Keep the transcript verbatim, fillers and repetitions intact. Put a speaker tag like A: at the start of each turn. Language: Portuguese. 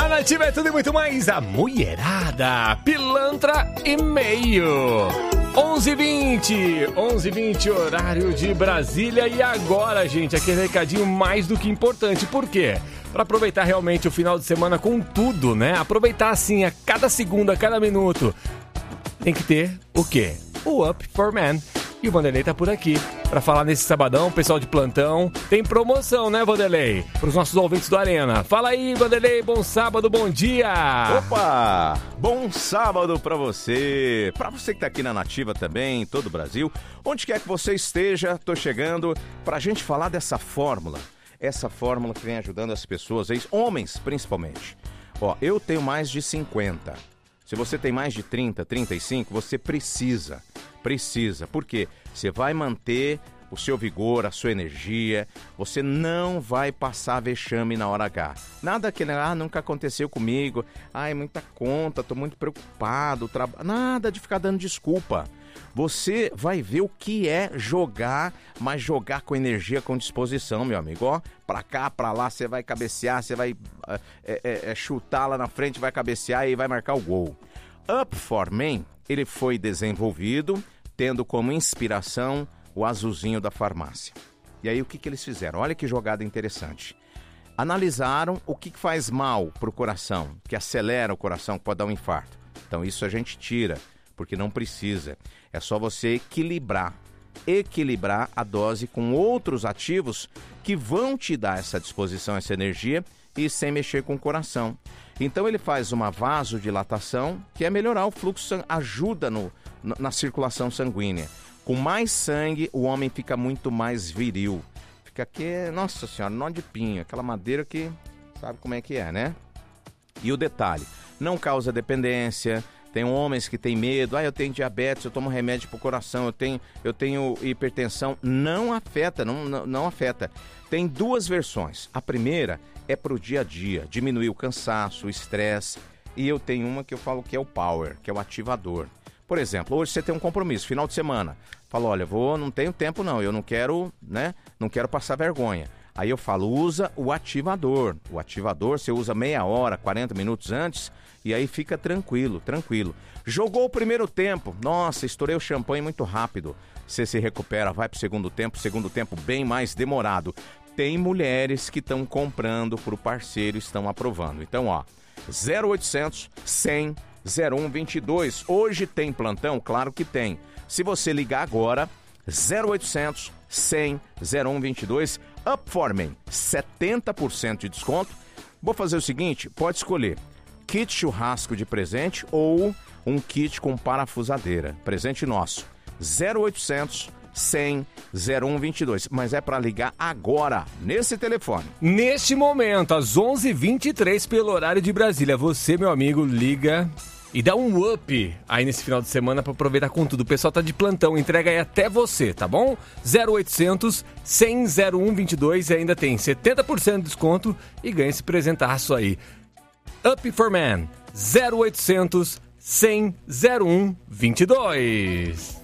A: A Nativa é tudo e muito mais. A mulherada, pilantra e meio. onze e vinte, onze e vinte, horário de Brasília. E agora, gente, aquele recadinho mais do que importante. Por quê? Para aproveitar realmente o final de semana com tudo, né? Aproveitar assim a cada segundo, a cada minuto. Tem que ter o quê? O Up for Men. E o Vanderlei tá por aqui para falar nesse sabadão, pessoal de plantão. Tem promoção, né, Vanderlei? Para os nossos ouvintes do Arena. Fala aí, Vanderlei, bom sábado, bom dia!
B: Opa! Bom sábado para você, para você que tá aqui na Nativa também, em todo o Brasil. Onde quer que você esteja, tô chegando pra gente falar dessa fórmula. Essa fórmula que vem ajudando as pessoas, homens principalmente. Ó, eu tenho mais de cinquenta. Se você tem mais de trinta, trinta e cinco, você precisa, precisa. Por quê? Você vai manter o seu vigor, a sua energia, você não vai passar vexame na hora H. Nada que, ah, nunca aconteceu comigo, ai, muita conta, tô muito preocupado, tra... nada de ficar dando desculpa. Você vai ver o que é jogar, mas jogar com energia, com disposição, meu amigo. Ó, pra cá, pra lá, você vai cabecear, você vai é, é, é, chutar lá na frente, vai cabecear e vai marcar o gol. Up for Men, ele foi desenvolvido tendo como inspiração o azulzinho da farmácia. E aí o que, que eles fizeram? Olha que jogada interessante. Analisaram o que, que faz mal pro coração, que acelera o coração, que pode dar um infarto. Então isso a gente tira, porque não precisa. É só você equilibrar, equilibrar a dose com outros ativos que vão te dar essa disposição, essa energia e sem mexer com o coração. Então ele faz uma vasodilatação, que é melhorar o fluxo, ajuda no, na circulação sanguínea. Com mais sangue, o homem fica muito mais viril. Fica aqui, nossa senhora, nó de pinho, aquela madeira que sabe como é que é, né? E o detalhe, não causa dependência. Tem homens que têm medo, ah, eu tenho diabetes, eu tomo remédio para o coração, eu tenho, eu tenho hipertensão. Não afeta, não, não, não afeta. Tem duas versões. A primeira é para o dia a dia, diminuir o cansaço, o estresse. E eu tenho uma que eu falo que é o power, que é o ativador. Por exemplo, hoje você tem um compromisso, final de semana. Fala, olha, vou, não tenho tempo não, eu não quero, né, não quero passar vergonha. Aí eu falo, usa o ativador. O ativador você usa meia hora, quarenta minutos antes, e aí fica tranquilo, tranquilo. Jogou o primeiro tempo, nossa, estourei o champanhe muito rápido. Você se recupera, vai pro segundo tempo, segundo tempo bem mais demorado. Tem mulheres que estão comprando pro parceiro e estão aprovando. Então, ó, zero oitocentos, cem, zero um vinte e dois. Hoje tem plantão? Claro que tem. Se você ligar agora, zero oitocentos, cem, zero um vinte e dois, Up for Men, setenta por cento de desconto. Vou fazer o seguinte, pode escolher kit churrasco de presente ou um kit com parafusadeira. Presente nosso, zero oitocentos, cem, zero um vinte e dois. Mas é para ligar agora, nesse telefone.
A: Neste momento, às onze e vinte e três, pelo horário de Brasília. Você, meu amigo, liga e dá um up aí nesse final de semana para aproveitar com tudo. O pessoal tá de plantão, entrega aí até você, tá bom? zero oitocentos, cem, zero um vinte e dois e ainda tem setenta por cento de desconto e ganha esse presentaço aí. Up for Men, zero oitocentos, cem, zero um vinte e dois.